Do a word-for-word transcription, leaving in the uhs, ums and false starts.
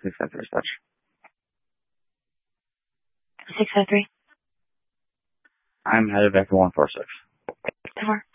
six oh three such. six oh three. I'm headed back to one four six. Four.